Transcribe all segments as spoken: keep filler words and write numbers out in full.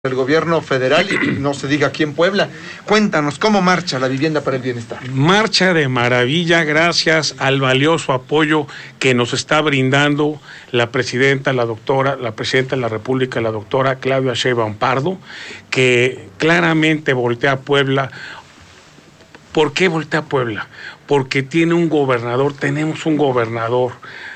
el gobierno federal y no se diga aquí en Puebla. Cuéntanos, ¿cómo marcha la vivienda para el bienestar? Marcha de maravilla gracias al valioso apoyo que nos está brindando la presidenta, la doctora, la presidenta de la República, la doctora Claudia Sheinbaum Pardo, que claramente voltea a Puebla. ¿Por qué voltea a Puebla? Porque tiene un gobernador, tenemos un gobernador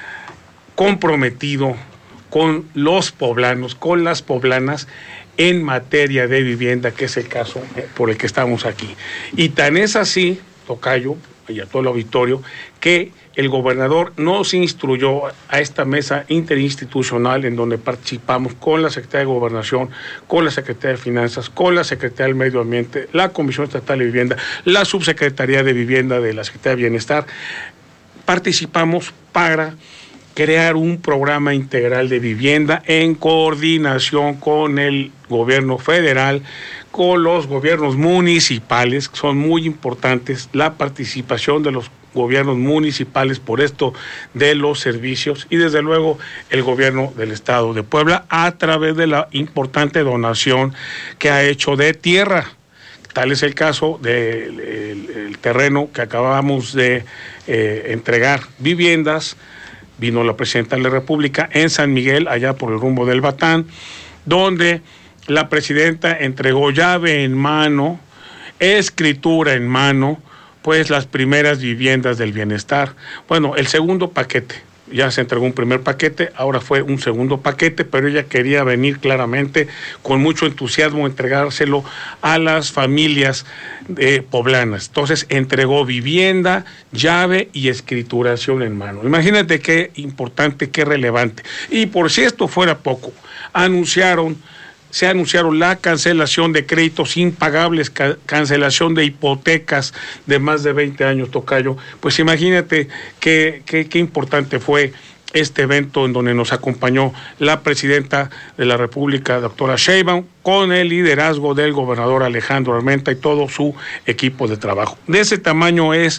comprometido con los poblanos, con las poblanas, en materia de vivienda, que es el caso por el que estamos aquí. Y tan es así, tocayo, y a todo el auditorio, que el gobernador nos instruyó a esta mesa interinstitucional en donde participamos con la Secretaría de Gobernación, con la Secretaría de Finanzas, con la Secretaría del Medio Ambiente, la Comisión Estatal de Vivienda, la Subsecretaría de Vivienda de la Secretaría de Bienestar. Participamos para crear un programa integral de vivienda en coordinación con el gobierno federal, con los gobiernos municipales, que son muy importantes, la participación de los gobiernos municipales por esto de los servicios y desde luego el gobierno del estado de Puebla a través de la importante donación que ha hecho de tierra. Tal es el caso del el, el terreno que acabamos de eh, entregar, viviendas. Vino la presidenta de la República en San Miguel, allá por el rumbo del Batán, donde la presidenta entregó llave en mano, escritura en mano, pues las primeras viviendas del bienestar. Bueno, el segundo paquete, ya se entregó un primer paquete, ahora fue un segundo paquete, pero ella quería venir claramente con mucho entusiasmo, entregárselo a las familias eh, poblanas. Entonces entregó vivienda, llave y escrituración en mano. Imagínate qué importante, qué relevante. Y por si esto fuera poco, anunciaron se anunciaron la cancelación de créditos impagables, ca- cancelación de hipotecas de más de veinte años, tocayo. Pues imagínate qué, qué, qué importante fue este evento en donde nos acompañó la presidenta de la República, doctora Sheinbaum, con el liderazgo del gobernador Alejandro Armenta y todo su equipo de trabajo. De ese tamaño es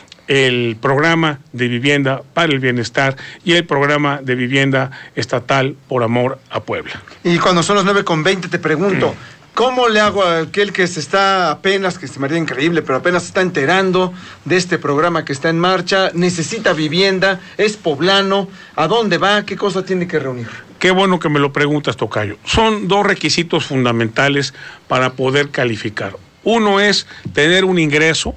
el programa de vivienda para el bienestar y el programa de vivienda estatal por amor a Puebla. Y cuando son las nueve con veinte te pregunto, ¿cómo le hago a aquel que se está apenas, que se me haría increíble, pero apenas se está enterando de este programa que está en marcha, necesita vivienda, es poblano, ¿a dónde va? ¿Qué cosa tiene que reunir? Qué bueno que me lo preguntas, tocayo. Son dos requisitos fundamentales para poder calificar. Uno es tener un ingreso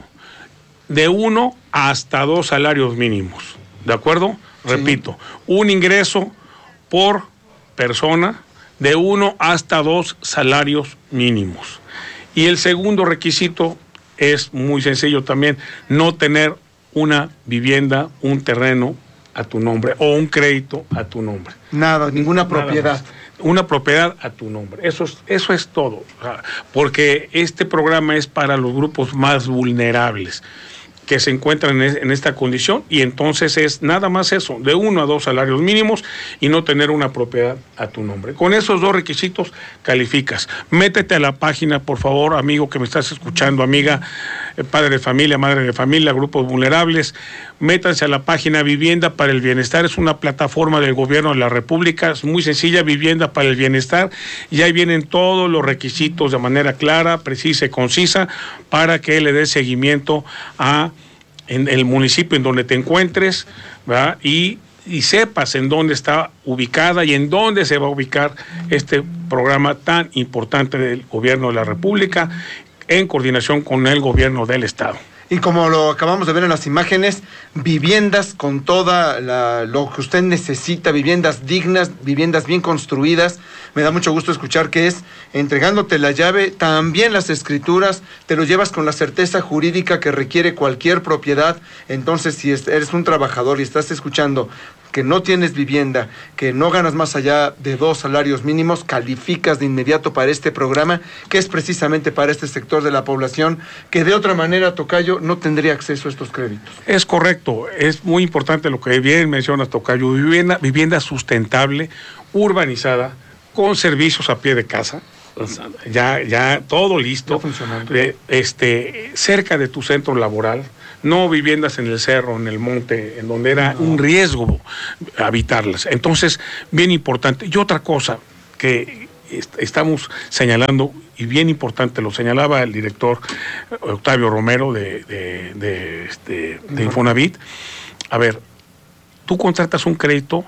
de uno hasta dos salarios mínimos, ¿de acuerdo? Sí. Repito, un ingreso por persona de uno hasta dos salarios mínimos. Y el segundo requisito es muy sencillo también, no tener una vivienda, un terreno a tu nombre o un crédito a tu nombre. Nada, ninguna Nada propiedad. Más. Una propiedad a tu nombre. Eso es, eso es todo, porque este programa es para los grupos más vulnerables que se encuentran en esta condición, y entonces es nada más eso, de uno a dos salarios mínimos y no tener una propiedad a tu nombre. Con esos dos requisitos calificas. Métete a la página, por favor, amigo que me estás escuchando, amiga, eh, padre de familia, madre de familia, grupos vulnerables, métanse a la página Vivienda para el Bienestar, es una plataforma del gobierno de la República, es muy sencilla, Vivienda para el Bienestar, y ahí vienen todos los requisitos de manera clara, precisa y concisa, para que le dé seguimiento a en el municipio en donde te encuentres, ¿verdad? Y, y sepas en dónde está ubicada y en dónde se va a ubicar este programa tan importante del gobierno de la República en coordinación con el gobierno del estado. Y como lo acabamos de ver en las imágenes, viviendas con toda la, lo que usted necesita, viviendas dignas, viviendas bien construidas. Me da mucho gusto escuchar que es entregándote la llave, también las escrituras, te lo llevas con la certeza jurídica que requiere cualquier propiedad. Entonces, si eres un trabajador y estás escuchando que no tienes vivienda, que no ganas más allá de dos salarios mínimos, calificas de inmediato para este programa, que es precisamente para este sector de la población, que de otra manera, tocayo, no tendría acceso a estos créditos. Es correcto, es muy importante lo que bien mencionas, tocayo, vivienda, vivienda sustentable, urbanizada, con servicios a pie de casa, ya, ya todo listo, eh, este, cerca de tu centro laboral, no viviendas en el cerro, en el monte, en donde era no. un riesgo habitarlas. Entonces, bien importante. Y otra cosa que est- estamos señalando, y bien importante, lo señalaba el director Octavio Romero de, de, de, este, de Infonavit. A ver, tú contratas un crédito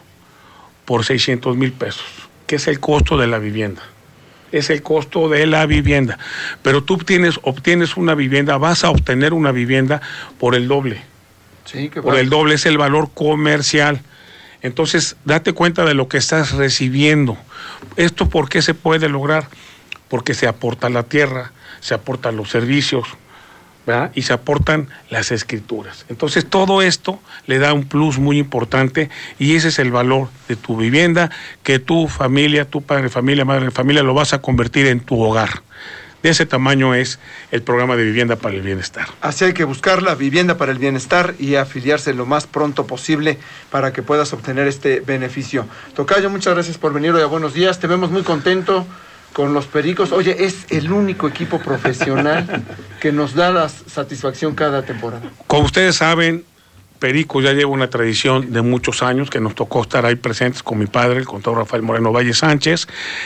por seiscientos mil pesos, que es el costo de la vivienda. Es el costo de la vivienda. Pero tú obtienes, obtienes una vivienda, vas a obtener una vivienda por el doble. Sí, qué Por padre. el doble es el valor comercial. Entonces, date cuenta de lo que estás recibiendo. ¿Esto por qué se puede lograr? Porque se aporta la tierra, se aportan los servicios, ¿verdad? Y se aportan las escrituras. Entonces, todo esto le da un plus muy importante y ese es el valor de tu vivienda, que tu familia, tu padre de familia, madre de familia, lo vas a convertir en tu hogar. De ese tamaño es el programa de Vivienda para el Bienestar. Así hay que buscarla, Vivienda para el Bienestar, y afiliarse lo más pronto posible para que puedas obtener este beneficio. Tocayo, muchas gracias por venir hoy a Buenos Días. Te vemos muy contento con los Pericos. Oye, es el único equipo profesional que nos da la satisfacción cada temporada. Como ustedes saben, Pericos ya lleva una tradición de muchos años que nos tocó estar ahí presentes con mi padre, el contador Rafael Moreno Valle Sánchez.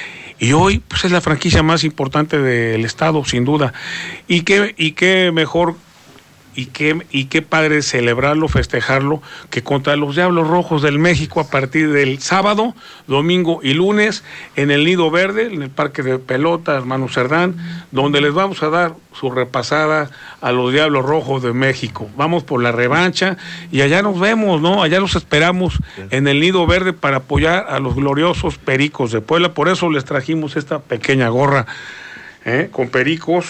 Y hoy pues es la franquicia más importante del estado, sin duda. Y qué, y qué mejor y qué, y qué padre celebrarlo, festejarlo, que contra los Diablos Rojos del México a partir del sábado, domingo y lunes en el Nido Verde, en el Parque de Pelota, Hermano Cerdán, donde les vamos a dar su repasada a los Diablos Rojos de México. Vamos por la revancha y allá nos vemos, ¿no? Allá los esperamos en el Nido Verde para apoyar a los gloriosos Pericos de Puebla. Por eso les trajimos esta pequeña gorra, ¿eh? Con Pericos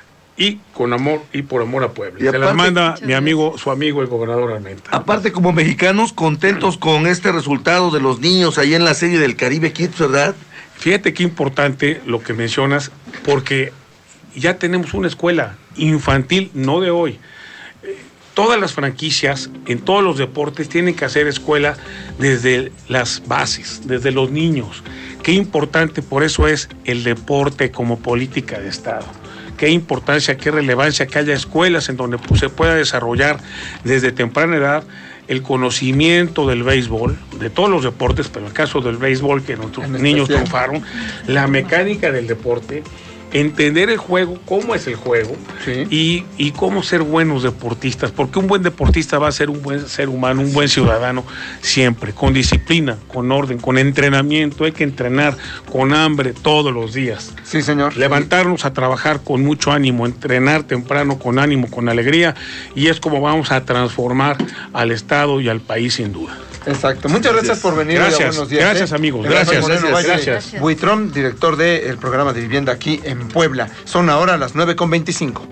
y con amor y por amor a Puebla. Y Se las aparte, manda mi amigo, su amigo el gobernador Armenta. Aparte, como mexicanos, contentos con este resultado de los niños ahí en la serie del Caribe Kids, ¿verdad? Fíjate qué importante lo que mencionas, porque ya tenemos una escuela infantil, no de hoy. Eh, Todas las franquicias, en todos los deportes, tienen que hacer escuela desde las bases, desde los niños. Qué importante, por eso es el deporte como política de Estado. Qué importancia, qué relevancia que haya escuelas en donde pues, se pueda desarrollar desde temprana edad el conocimiento del béisbol, de todos los deportes, pero en el caso del béisbol, que nuestros En niños especial. triunfaron, la mecánica del deporte, entender el juego, cómo es el juego, Sí. y, y cómo ser buenos deportistas, porque un buen deportista va a ser un buen ser humano, un buen ciudadano, siempre, con disciplina, con orden, con entrenamiento. Hay que entrenar con hambre todos los días. Sí, señor. Levantarnos a trabajar con mucho ánimo, entrenar temprano con ánimo, con alegría, y es como vamos a transformar al Estado y al país sin duda. Exacto. Muchas gracias por venir. Gracias, hoy a Buenos Días, gracias, ¿eh? amigos, Rafael gracias, Moreno Valle gracias. Buitrón, director del programa de vivienda aquí en Puebla. Son ahora las nueve con veinticinco.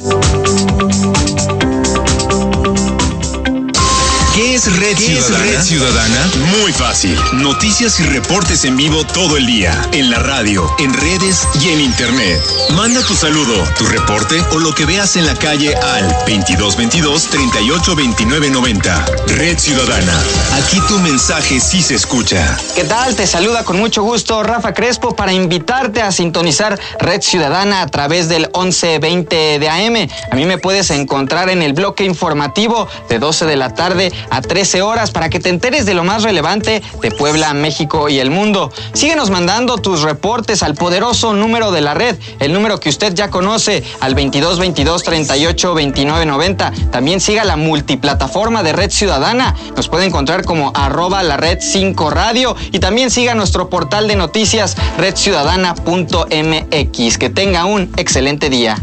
¿Qué es Red ¿Qué es Ciudadana? Red Ciudadana? Muy fácil. Noticias y reportes en vivo todo el día. En la radio, en redes y en internet. Manda tu saludo, tu reporte o lo que veas en la calle al veintidós veintidós treinta y ocho veintinueve noventa. Red Ciudadana. Aquí tu mensaje sí se escucha. ¿Qué tal? Te saluda con mucho gusto Rafa Crespo para invitarte a sintonizar Red Ciudadana a través del once veinte de A M. A mí me puedes encontrar en el bloque informativo de doce de la tarde a trece horas para que te enteres de lo más relevante de Puebla, México y el mundo. Síguenos mandando tus reportes al poderoso número de la red, el número que usted ya conoce, al veintidós veintidós treinta y ocho veintinueve noventa. También siga la multiplataforma de Red Ciudadana. Nos puede encontrar como arroba la red cinco radio y también siga nuestro portal de noticias red ciudadana punto m x. Que tenga un excelente día.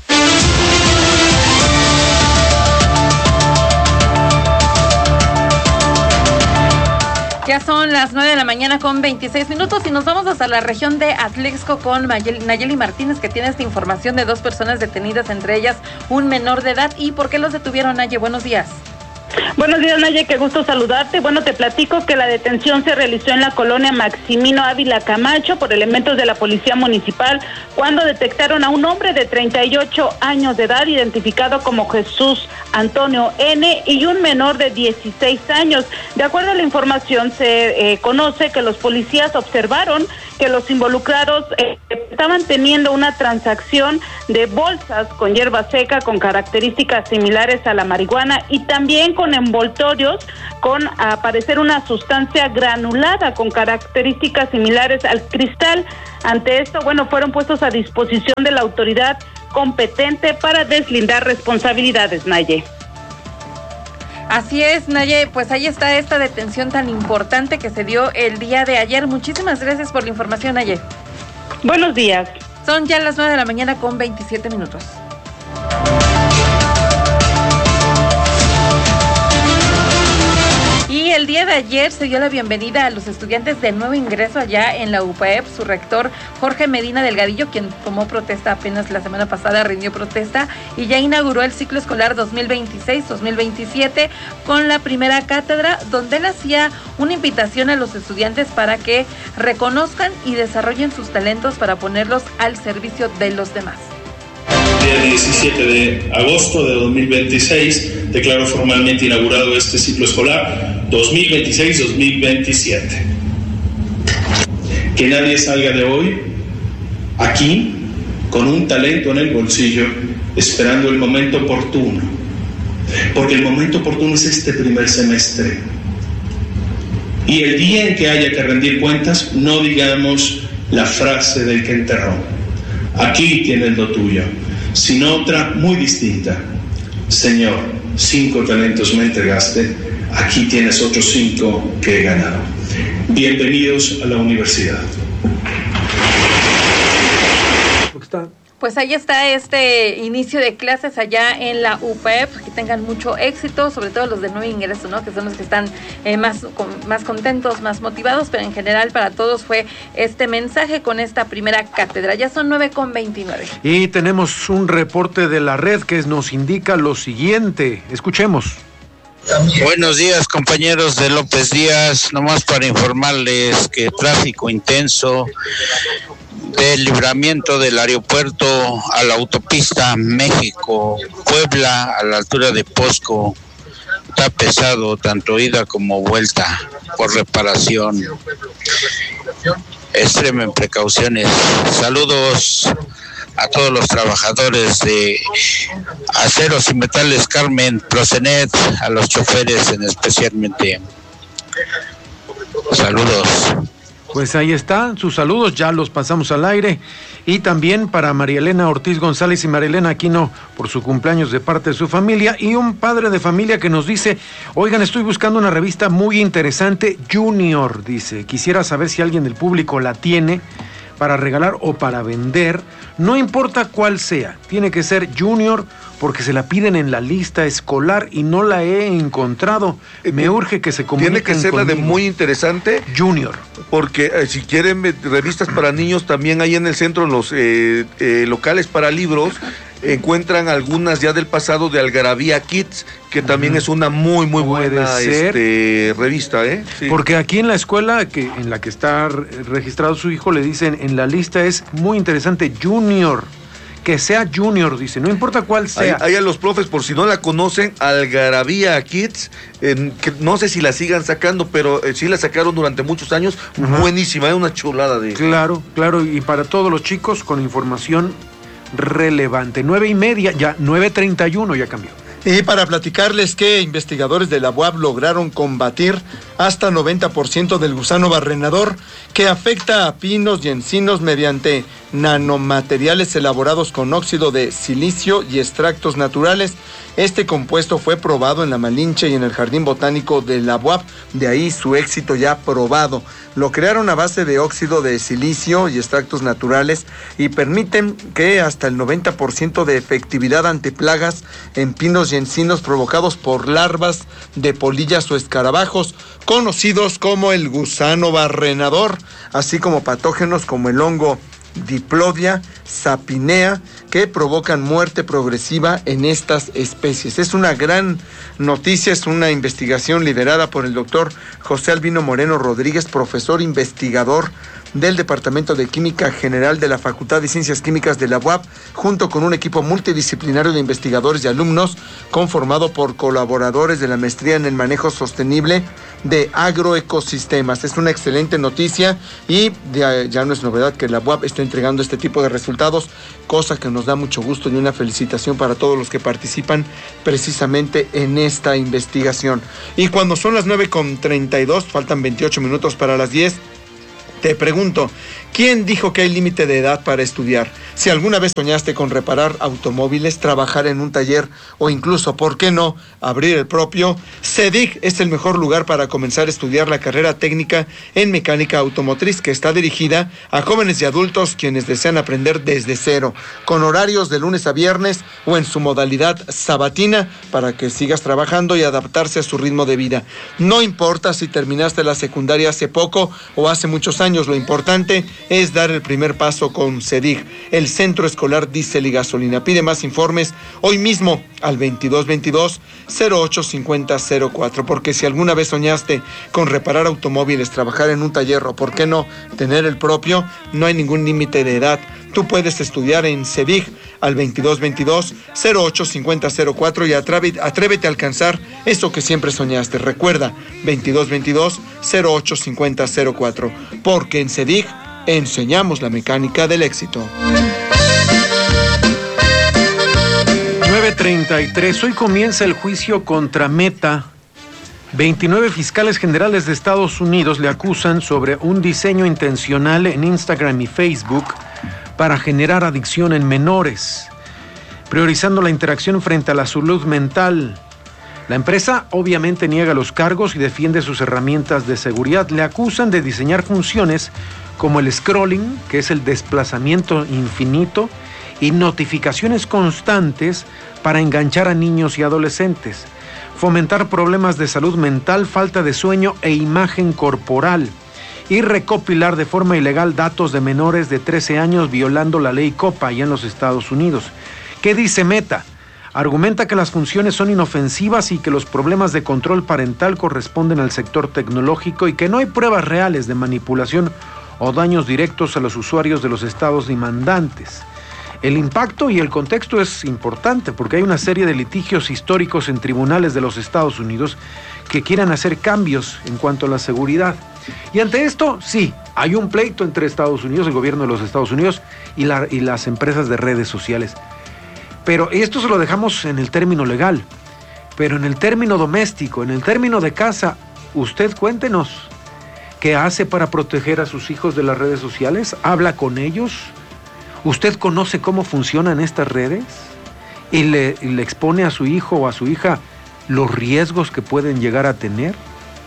Ya son las nueve de la mañana con veintiséis minutos y nos vamos hasta la región de Atlixco con Nayeli Martínez, que tiene esta información de dos personas detenidas, entre ellas un menor de edad. ¿Y por qué los detuvieron, Naye? Buenos días. Buenos días, Naye, qué gusto saludarte. Bueno, te platico que la detención se realizó en la colonia Maximino Ávila Camacho por elementos de la Policía Municipal cuando detectaron a un hombre de treinta y ocho años de edad identificado como Jesús Antonio N. y un menor de dieciséis años. De acuerdo a la información, se eh, conoce que los policías observaron que los involucrados eh, estaban teniendo una transacción de bolsas con hierba seca con características similares a la marihuana y también con envoltorios con, a parecer, una sustancia granulada con características similares al cristal. Ante esto, bueno, fueron puestos a disposición de la autoridad competente para deslindar responsabilidades, Naye. Así es, Naye, pues ahí está esta detención tan importante que se dio el día de ayer. Muchísimas gracias por la información, Naye. Buenos días. Son ya las nueve de la mañana con veintisiete minutos. Y el día de ayer se dio la bienvenida a los estudiantes de nuevo ingreso allá en la U P E P. Su rector, Jorge Medina Delgadillo, quien tomó protesta apenas la semana pasada, rindió protesta y ya inauguró el ciclo escolar dos mil veintiséis dos mil veintisiete con la primera cátedra, donde él hacía una invitación a los estudiantes para que reconozcan y desarrollen sus talentos para ponerlos al servicio de los demás. El día diecisiete de agosto de dos mil veintiséis declaro formalmente inaugurado este ciclo escolar dos mil veintiséis dos mil veintisiete. Que nadie salga de hoy aquí con un talento en el bolsillo esperando el momento oportuno, porque el momento oportuno es este primer semestre. Y el día en que haya que rendir cuentas, no digamos la frase del que enterró: aquí tienes lo tuyo, sino otra muy distinta: Señor, cinco talentos me entregaste, aquí tienes otros cinco que he ganado. Bienvenidos a la universidad. Pues ahí está este inicio de clases allá en la U P E P, que tengan mucho éxito, sobre todo los de nuevo ingreso, ¿no? Que son los que están eh, más, con, más contentos, más motivados, pero en general para todos fue este mensaje con esta primera cátedra. Ya son nueve con veintinueve. Y tenemos un reporte de la red que nos indica lo siguiente. Escuchemos. Buenos días, compañeros de López Díaz, nomás para informarles que tráfico intenso del libramiento del aeropuerto a la autopista México-Puebla a la altura de Posco está pesado, tanto ida como vuelta, por reparación. Extremen precauciones. Saludos a todos los trabajadores de Aceros y Metales Carmen, Procenet, a los choferes en especialmente. Saludos. Pues ahí está, sus saludos, ya los pasamos al aire. Y también para María Elena Ortiz González y María Elena Aquino por su cumpleaños de parte de su familia. Y un padre de familia que nos dice: oigan, estoy buscando una revista muy interesante, Junior, dice. Quisiera saber si alguien del público la tiene para regalar o para vender. No importa cuál sea, tiene que ser Junior, porque se la piden en la lista escolar y no la he encontrado. Me urge que se comuniquen Tiene que ser conmigo. La de muy interesante. Junior. Porque eh, si quieren eh, revistas para niños, también hay en el centro, en los eh, eh, locales para libros, encuentran algunas ya del pasado de Algarabía Kids, que también uh-huh. es una muy, muy buena este, revista. ¿eh? Sí. Porque aquí en la escuela que en la que está registrado su hijo le dicen, en la lista es muy interesante, Junior. Que sea Junior, dice, no importa cuál sea. Ahí a los profes, por si no la conocen, Algarabía Kids, eh, que no sé si la sigan sacando, pero eh, sí la sacaron durante muchos años, uh-huh. buenísima, es una chulada de... Claro, claro, y para todos los chicos con información relevante. Nueve y media, ya, nueve treinta y uno ya cambió. Y para platicarles que investigadores de la U A B lograron combatir hasta noventa por ciento del gusano barrenador que afecta a pinos y encinos mediante nanomateriales elaborados con óxido de silicio y extractos naturales. Este compuesto fue probado en la Malinche y en el Jardín Botánico de la U A B, de ahí su éxito ya probado. Lo crearon a base de óxido de silicio y extractos naturales y permiten que hasta el noventa por ciento de efectividad ante plagas en pinos y encinos provocados por larvas de polillas o escarabajos, conocidos como el gusano barrenador, así como patógenos como el hongo Diplodia sapinea, que provocan muerte progresiva en estas especies. Es una gran noticia, es una investigación liderada por el doctor José Albino Moreno Rodríguez, profesor investigador del Departamento de Química General de la Facultad de Ciencias Químicas de la U A P, junto con un equipo multidisciplinario de investigadores y alumnos conformado por colaboradores de la maestría en el manejo sostenible de agroecosistemas. Es una excelente noticia y ya, ya no es novedad que la U A P esté entregando este tipo de resultados, cosa que nos da mucho gusto y una felicitación para todos los que participan precisamente en esta investigación. Y cuando son las nueve con treinta y dos, faltan veintiocho minutos para las diez, te pregunto, ¿quién dijo que hay límite de edad para estudiar? Si alguna vez soñaste con reparar automóviles, trabajar en un taller o incluso, ¿por qué no?, abrir el propio, CEDIG es el mejor lugar para comenzar a estudiar la carrera técnica en mecánica automotriz, que está dirigida a jóvenes y adultos quienes desean aprender desde cero, con horarios de lunes a viernes o en su modalidad sabatina, para que sigas trabajando y adaptarse a su ritmo de vida. No importa si terminaste la secundaria hace poco o hace muchos años, lo importante es dar el primer paso con CEDIG, el Centro Escolar Diésel y Gasolina. Pide más informes hoy mismo al veintidós veintidós cero ocho cincuenta cero cuatro, porque si alguna vez soñaste con reparar automóviles, trabajar en un taller o, por qué no, tener el propio, no hay ningún límite de edad. Tú puedes estudiar en CEDIG al veintidós veintidós cero ocho cincuenta cero cuatro y atrévete, atrévete a alcanzar eso que siempre soñaste. Recuerda, veintidós veintidós cero ocho cincuenta cero cuatro, porque en CEDIG enseñamos la mecánica del éxito. nueve treinta y tres, hoy comienza el juicio contra Meta. veintinueve fiscales generales de Estados Unidos le acusan sobre un diseño intencional en Instagram y Facebook para generar adicción en menores, priorizando la interacción frente a la salud mental. La empresa obviamente niega los cargos y defiende sus herramientas de seguridad. Le acusan de diseñar funciones como el scrolling, que es el desplazamiento infinito, y notificaciones constantes para enganchar a niños y adolescentes, fomentar problemas de salud mental, falta de sueño e imagen corporal, y recopilar de forma ilegal datos de menores de trece años, violando la ley COPPA allá en los Estados Unidos. ¿Qué dice Meta? Argumenta que las funciones son inofensivas y que los problemas de control parental corresponden al sector tecnológico y que no hay pruebas reales de manipulación o daños directos a los usuarios de los estados demandantes. El impacto y el contexto es importante porque hay una serie de litigios históricos en tribunales de los Estados Unidos que quieran hacer cambios en cuanto a la seguridad. Y ante esto, sí, hay un pleito entre Estados Unidos, el gobierno de los Estados Unidos y, la, y las empresas de redes sociales. Pero esto se lo dejamos en el término legal. Pero en el término doméstico, en el término de casa, usted cuéntenos, ¿qué hace para proteger a sus hijos de las redes sociales? ¿Habla con ellos? ¿Usted conoce cómo funcionan estas redes? ¿Y le, y le expone a su hijo o a su hija los riesgos que pueden llegar a tener?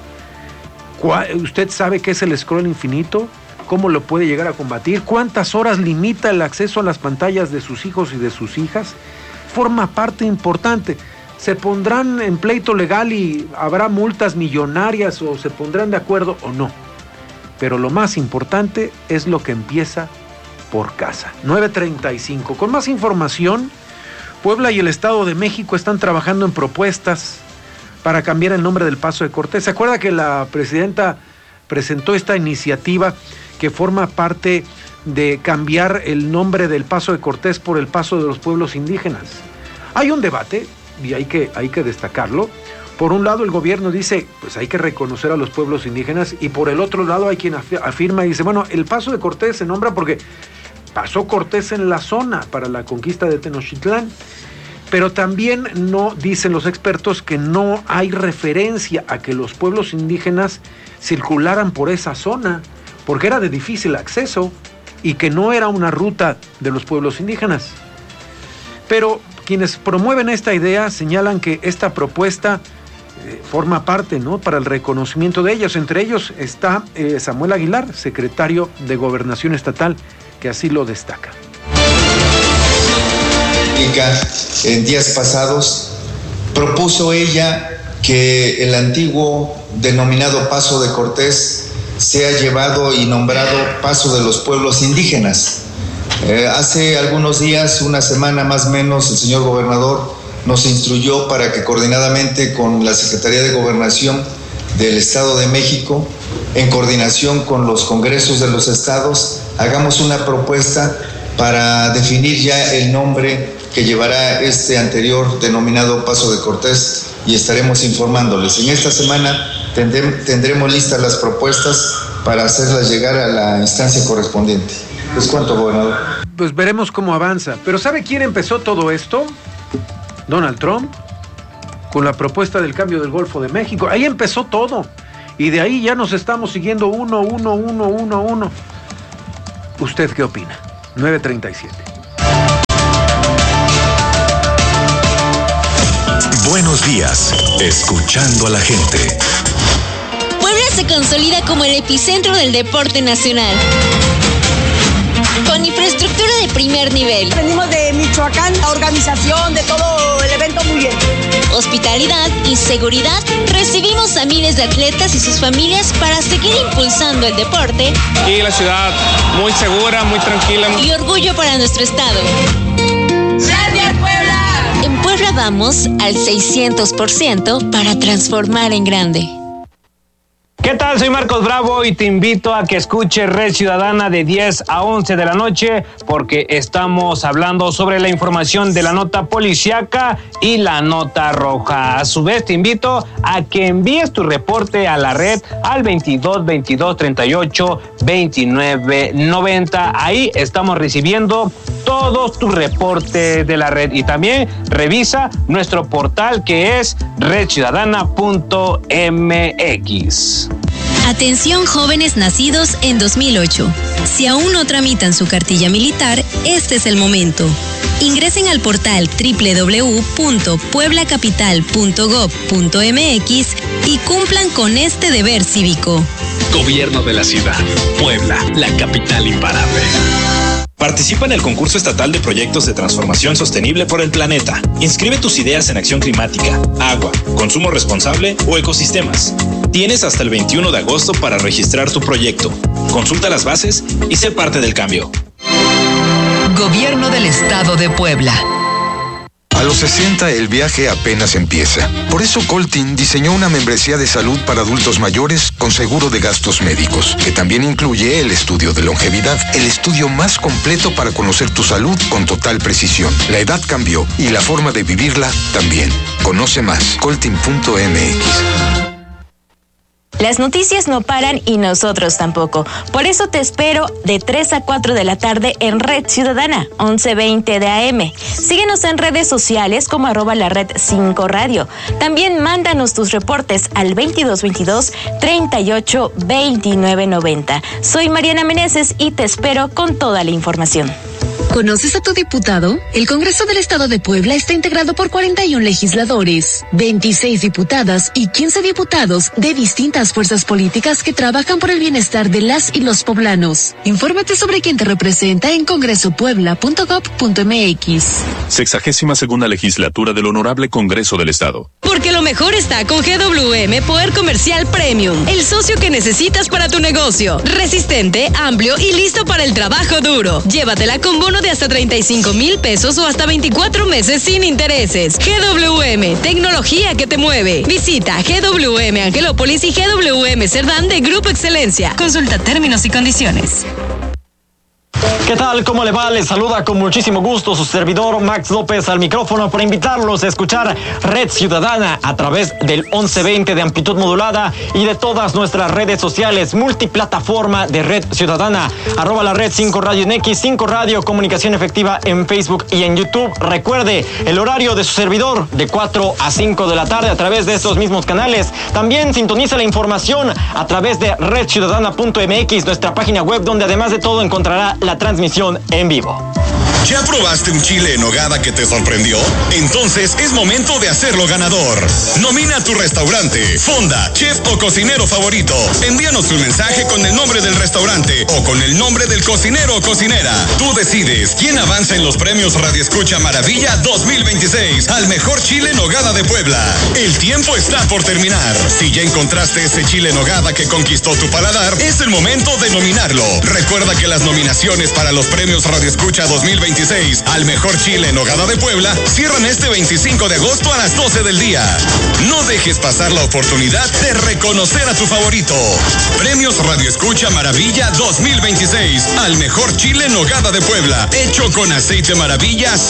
¿Usted sabe qué es el scroll infinito? ¿Cómo lo puede llegar a combatir? ¿Cuántas horas limita el acceso a las pantallas de sus hijos y de sus hijas? Forma parte importante. ¿Se pondrán en pleito legal y habrá multas millonarias o se pondrán de acuerdo o no? Pero lo más importante es lo que empieza por casa. nueve treinta y cinco. Con más información, Puebla y el Estado de México están trabajando en propuestas para cambiar el nombre del Paso de Cortés. ¿Se acuerda que la presidenta presentó esta iniciativa que forma parte de cambiar el nombre del Paso de Cortés por el Paso de los Pueblos Indígenas? Hay un debate y hay que, hay que destacarlo. Por un lado, el gobierno dice, pues hay que reconocer a los pueblos indígenas, y por el otro lado hay quien afirma y dice, bueno, el Paso de Cortés se nombra porque pasó Cortés en la zona para la conquista de Tenochtitlán, pero también no, dicen los expertos, que no hay referencia a que los pueblos indígenas circularan por esa zona, porque era de difícil acceso y que no era una ruta de los pueblos indígenas. Pero quienes promueven esta idea señalan que esta propuesta eh, forma parte, ¿no?, para el reconocimiento de ellos. Entre ellos está eh, Samuel Aguilar, secretario de Gobernación Estatal, que así lo destaca. En días pasados propuso ella que el antiguo denominado Paso de Cortés sea llevado y nombrado Paso de los Pueblos Indígenas. Eh, hace algunos días, una semana más o menos, el señor gobernador nos instruyó para que coordinadamente con la Secretaría de Gobernación del Estado de México en coordinación con los congresos de los estados, hagamos una propuesta para definir ya el nombre que llevará este anterior denominado Paso de Cortés y estaremos informándoles. En esta semana tendré, tendremos listas las propuestas para hacerlas llegar a la instancia correspondiente. ¿Les cuánto, gobernador? Pues veremos cómo avanza. Pero ¿sabe quién empezó todo esto? Donald Trump, con la propuesta del cambio del Golfo de México. Ahí empezó todo. Y de ahí ya nos estamos siguiendo uno, uno, uno, uno, uno. ¿Usted qué opina? nueve treinta y siete. Buenos días, escuchando a la gente. Puebla se consolida como el epicentro del deporte nacional. Con infraestructura de primer nivel. Venimos de Michoacán, la organización de todo el evento muy bien. Hospitalidad y seguridad. Recibimos a miles de atletas y sus familias para seguir impulsando el deporte. Y la ciudad muy segura, muy tranquila. Y orgullo para nuestro estado. ¡Gracias, Puebla! En Puebla vamos al seiscientos por ciento para transformar en grande. ¿Qué tal? Soy Marcos Bravo y te invito a que escuches Red Ciudadana de diez a once de la noche porque estamos hablando sobre la información de la nota policíaca y la nota roja. A su vez te invito a que envíes tu reporte a la red al veintidós veintidós treinta y ocho veintinueve noventa. Ahí estamos recibiendo todos tus reportes de la red y también revisa nuestro portal que es red ciudadana punto m x. Atención jóvenes nacidos en dos mil ocho. Si aún no tramitan su cartilla militar, este es el momento. Ingresen al portal doble u doble u doble u punto puebla capital punto gob punto m x y cumplan con este deber cívico. Gobierno de la Ciudad. Puebla, la capital imparable. Participa en el concurso estatal de proyectos de transformación sostenible por el planeta. Inscribe tus ideas en acción climática, agua, consumo responsable o ecosistemas. Tienes hasta el veintiuno de agosto para registrar tu proyecto. Consulta las bases y sé parte del cambio. Gobierno del Estado de Puebla. A los sesenta el viaje apenas empieza. Por eso Coltin diseñó una membresía de salud para adultos mayores con seguro de gastos médicos, que también incluye el estudio de longevidad, el estudio más completo para conocer tu salud con total precisión. La edad cambió y la forma de vivirla también. Conoce más, coltin punto m x. Las noticias no paran y nosotros tampoco. Por eso te espero de tres a cuatro de la tarde en Red Ciudadana, once veinte de a eme. Síguenos en redes sociales como arroba la red cinco radio. También mándanos tus reportes al veintidós veintidós treinta y ocho veintinueve noventa. Soy Mariana Meneses y te espero con toda la información. ¿Conoces a tu diputado? El Congreso del Estado de Puebla está integrado por cuarenta y uno legisladores, veintiséis diputadas y quince diputados de distintas fuerzas políticas que trabajan por el bienestar de las y los poblanos. Infórmate sobre quién te representa en congreso puebla punto gob punto m x. Sexagésima segunda legislatura del Honorable Congreso del Estado. Porque lo mejor está con G W M Poder Comercial Premium, el socio que necesitas para tu negocio. Resistente, amplio y listo para el trabajo duro. Llévatela con bono de hasta treinta y cinco mil pesos o hasta veinticuatro meses sin intereses. G W M, tecnología que te mueve. Visita G W M Angelópolis y G W M Cerdán de Grupo Excelencia. Consulta términos y condiciones. ¿Qué tal? ¿Cómo le va? Les saluda con muchísimo gusto su servidor Max López al micrófono para invitarlos a escuchar Red Ciudadana a través del once veinte de amplitud modulada y de todas nuestras redes sociales, multiplataforma de Red Ciudadana, arroba la red cinco radio en X, cinco radio, comunicación efectiva en Facebook y en YouTube. Recuerde el horario de su servidor de cuatro a cinco de la tarde a través de estos mismos canales. También sintoniza la información a través de red ciudadana punto m x, nuestra página web donde además de todo encontrará la transmisión en vivo. ¿Ya probaste un chile en nogada que te sorprendió? Entonces es momento de hacerlo ganador. Nomina a tu restaurante, fonda, chef o cocinero favorito. Envíanos un mensaje con el nombre del restaurante o con el nombre del cocinero o cocinera. Tú decides quién avanza en los premios Radio Escucha Maravilla dos mil veintiséis al mejor chile en nogada de Puebla. El tiempo está por terminar. Si ya encontraste ese chile en nogada que conquistó tu paladar, es el momento de nominarlo. Recuerda que las nominaciones para los premios Radio Escucha dos mil veintiséis veintiséis al mejor chile en nogada de Puebla cierran este veinticinco de agosto a las doce del día. No dejes pasar la oportunidad de reconocer a tu favorito. Premios Radio Escucha Maravilla dos mil veintiséis al mejor chile en nogada de Puebla, hecho con aceite Maravilla